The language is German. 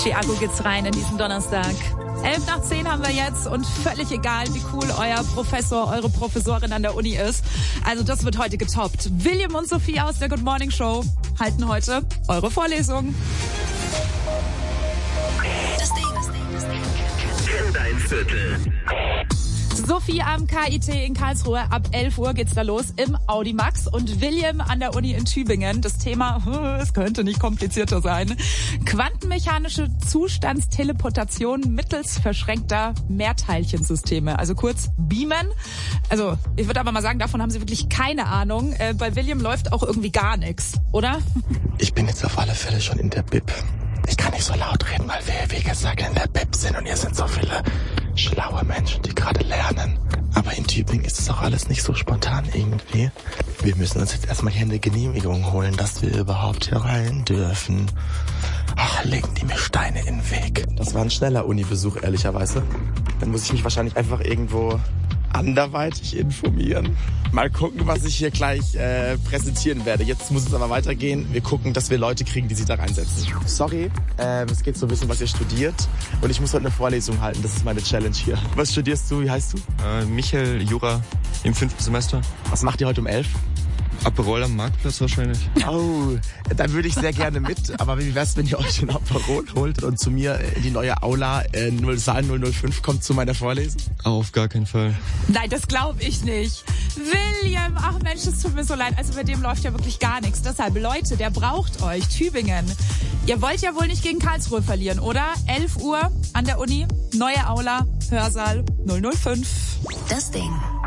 Chiago geht's rein in diesen Donnerstag. 11:10 haben wir jetzt und völlig egal, wie cool euer Professor, eure Professorin an der Uni ist. Also das wird heute getoppt. William und Sophie aus der Good Morning Show halten heute eure Vorlesung. Kenn dein Viertel. Sophie am KIT in Karlsruhe. Ab 11 Uhr geht's da los im Audimax und William an der Uni in Tübingen. Das Thema, es könnte nicht komplizierter sein. Quantenmechanische Zustandsteleportation mittels verschränkter Mehrteilchensysteme. Also kurz Beamen. Also ich würde aber mal sagen, davon haben Sie wirklich keine Ahnung. Bei William läuft auch irgendwie gar nichts, oder? Ich bin jetzt auf alle Fälle schon in der Bib. Ich kann nicht so laut reden, weil wir, wie gesagt, in der Bib sind und hier sind so viele schlaue Menschen, die gerade lernen. Aber in Tübingen ist es auch alles nicht so spontan irgendwie. Wir müssen uns jetzt erstmal hier eine Genehmigung holen, dass wir überhaupt hier rein dürfen. Ach, legen die mir Steine in den Weg. Das war ein schneller Uni-Besuch, ehrlicherweise. Dann muss ich mich wahrscheinlich einfach irgendwo anderweitig informieren. Mal gucken, was ich hier gleich präsentieren werde. Jetzt muss es aber weitergehen. Wir gucken, dass wir Leute kriegen, die sich da reinsetzen. Sorry, es geht so ein bisschen, was ihr studiert. Und ich muss heute eine Vorlesung halten. Das ist meine Challenge hier. Was studierst du? Wie heißt du? Michael, Jura, im 5. Semester. Was macht ihr heute um 11? Aperol am Marktplatz wahrscheinlich. Oh, dann würde ich sehr gerne mit. Aber wie wär's, wenn ihr euch ein Aperol holt und zu mir in die neue Aula Saal 005 kommt zu meiner Vorlesung? Auf gar keinen Fall. Nein, das glaube ich nicht. William, ach Mensch, es tut mir so leid. Also bei dem läuft ja wirklich gar nichts. Deshalb, Leute, der braucht euch. Tübingen. Ihr wollt ja wohl nicht gegen Karlsruhe verlieren, oder? 11 Uhr an der Uni, neue Aula, Hörsaal 005. Das Ding.